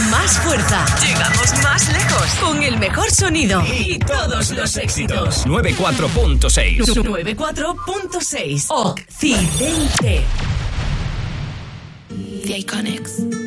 más fuerza. Llegamos más lejos. Con el mejor sonido. Y todos los éxitos. 94.6. 94.6. Occidente. The Iconics.